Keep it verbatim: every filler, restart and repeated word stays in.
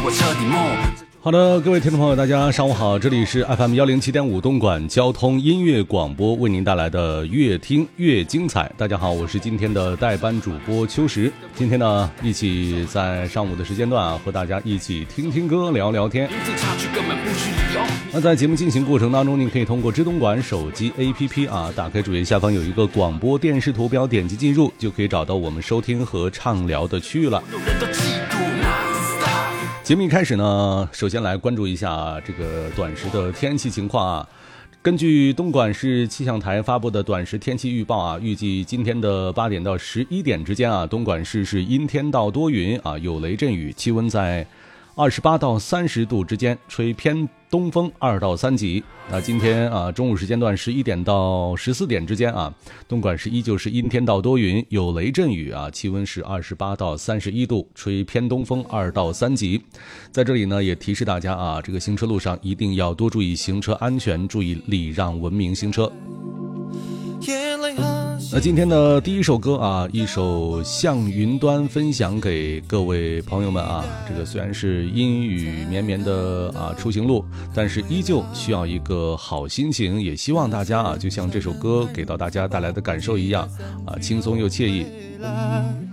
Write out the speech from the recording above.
我彻底梦。 好的，各位听众朋友大家上午好，这里是 F M 一零七点五 东莞交通音乐广播为您带来的越听越精彩。大家好，我是今天的代班主播秋实。今天呢一起在上午的时间段啊和大家一起听听歌聊聊天。那在节目进行过程当中，您可以通过知东莞手机 A P P 啊打开主页下方有一个广播电视图标，点击进入就可以找到我们收听和畅聊的区域了。节目一开始呢，首先来关注一下这个短时的天气情况啊。根据东莞市气象台发布的短时天气预报啊，预计今天的八点到十一点之间啊，东莞市是阴天到多云啊，有雷阵雨，气温在二十八到三十度之间，吹偏东风二到三级。那今天啊，中午时间段十一点到十四点之间啊，东莞市依旧是阴天到多云，有雷阵雨啊，气温是二十八到三十一度，吹偏东风二到三级。在这里呢，也提示大家啊，这个行车路上一定要多注意行车安全，注意礼让，文明行车。那今天的第一首歌啊，一首向云端分享给各位朋友们啊。这个虽然是阴雨绵绵的啊出行路，但是依旧需要一个好心情。也希望大家啊，就像这首歌给到大家带来的感受一样啊，轻松又惬意。